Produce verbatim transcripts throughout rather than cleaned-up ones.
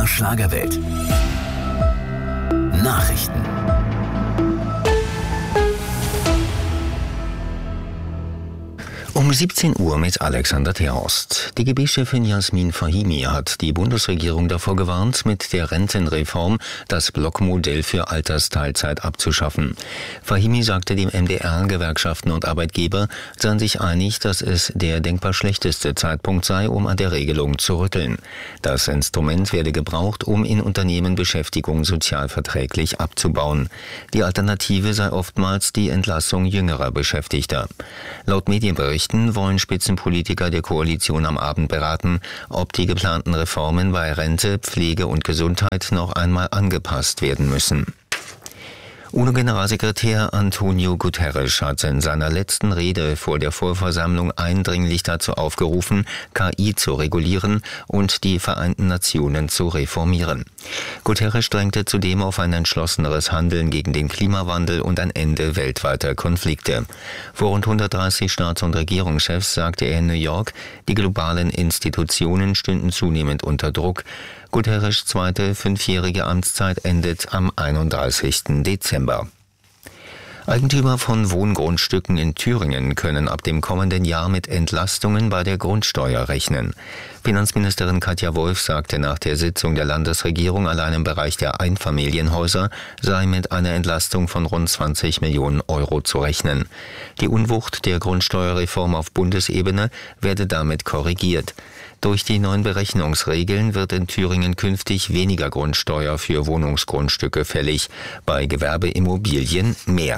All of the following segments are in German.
der Schlagerwelt. Nachrichten. Um siebzehn Uhr mit Alexander Terhorst. D G B-Chefin Jasmin Fahimi hat die Bundesregierung davor gewarnt, mit der Rentenreform das Blockmodell für Altersteilzeit abzuschaffen. Fahimi sagte dem M D R, Gewerkschaften und Arbeitgeber seien sich einig, dass es der denkbar schlechteste Zeitpunkt sei, um an der Regelung zu rütteln. Das Instrument werde gebraucht, um in Unternehmen Beschäftigung sozialverträglich abzubauen. Die Alternative sei oftmals die Entlassung jüngerer Beschäftigter. Laut Medienberichten wollen Spitzenpolitiker der Koalition am Abend beraten, ob die geplanten Reformen bei Rente, Pflege und Gesundheit noch einmal angepasst werden müssen. UNO-Generalsekretär Antonio Guterres hat in seiner letzten Rede vor der Vollversammlung eindringlich dazu aufgerufen, K I zu regulieren und die Vereinten Nationen zu reformieren. Guterres strengte zudem auf ein entschlosseneres Handeln gegen den Klimawandel und ein Ende weltweiter Konflikte. Vor rund hundertdreißig Staats- und Regierungschefs sagte er in New York, die globalen Institutionen stünden zunehmend unter Druck. Guterres' zweite fünfjährige Amtszeit endet am einunddreißigsten Dezember. Eigentümer von Wohngrundstücken in Thüringen können ab dem kommenden Jahr mit Entlastungen bei der Grundsteuer rechnen. Finanzministerin Katja Wolf sagte nach der Sitzung der Landesregierung, allein im Bereich der Einfamilienhäuser sei mit einer Entlastung von rund zwanzig Millionen Euro zu rechnen. Die Unwucht der Grundsteuerreform auf Bundesebene werde damit korrigiert. Durch die neuen Berechnungsregeln wird in Thüringen künftig weniger Grundsteuer für Wohnungsgrundstücke fällig, bei Gewerbeimmobilien mehr.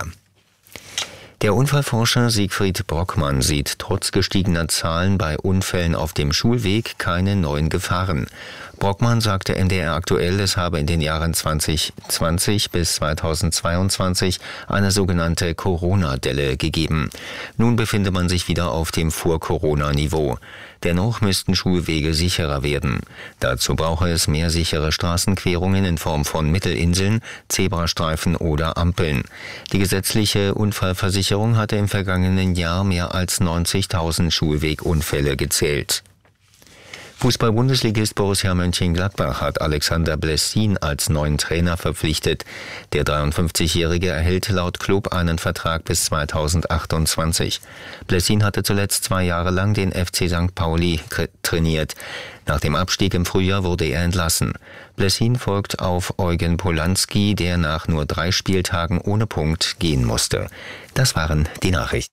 Der Unfallforscher Siegfried Brockmann sieht trotz gestiegener Zahlen bei Unfällen auf dem Schulweg keine neuen Gefahren. Brockmann sagte N D R aktuell, es habe in den Jahren zwanzig zwanzig bis zweitausendzweiundzwanzig eine sogenannte Corona-Delle gegeben. Nun befinde man sich wieder auf dem Vor-Corona-Niveau. Dennoch müssten Schulwege sicherer werden. Dazu brauche es mehr sichere Straßenquerungen in Form von Mittelinseln, Zebrastreifen oder Ampeln. Die gesetzliche Unfallversicherung hatte im vergangenen Jahr mehr als neunzigtausend Schulwegunfälle gezählt. Fußball-Bundesligist Borussia Mönchengladbach hat Alexander Blessin als neuen Trainer verpflichtet. Der dreiundfünfzigjährige erhält laut Klub einen Vertrag bis zweitausendachtundzwanzig. Blessin hatte zuletzt zwei Jahre lang den F C Sankt Pauli trainiert. Nach dem Abstieg im Frühjahr wurde er entlassen. Blessin folgt auf Eugen Polanski, der nach nur drei Spieltagen ohne Punkt gehen musste. Das waren die Nachrichten.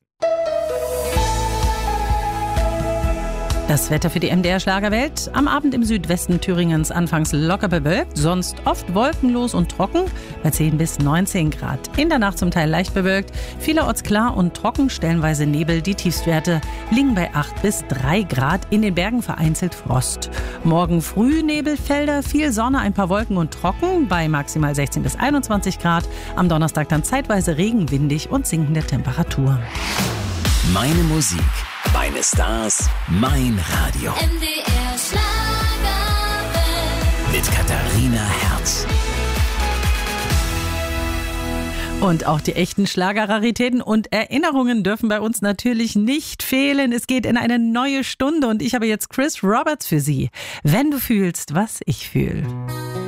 Das Wetter für die M D R Schlagerwelt. Am Abend im Südwesten Thüringens anfangs locker bewölkt, sonst oft wolkenlos und trocken bei zehn bis neunzehn Grad. In der Nacht zum Teil leicht bewölkt, vielerorts klar und trocken, stellenweise Nebel. Die Tiefstwerte liegen bei acht bis drei Grad, in den Bergen vereinzelt Frost. Morgen früh Nebelfelder, viel Sonne, ein paar Wolken und trocken bei maximal sechzehn bis einundzwanzig Grad. Am Donnerstag dann zeitweise Regen, windig und sinkende Temperatur. Meine Musik, meine Stars, mein Radio. M D R Schlagerwelt. Mit Katharina Herz. Und auch die echten Schlagerraritäten und Erinnerungen dürfen bei uns natürlich nicht fehlen. Es geht in eine neue Stunde und ich habe jetzt Chris Roberts für Sie. Wenn du fühlst, was ich fühle.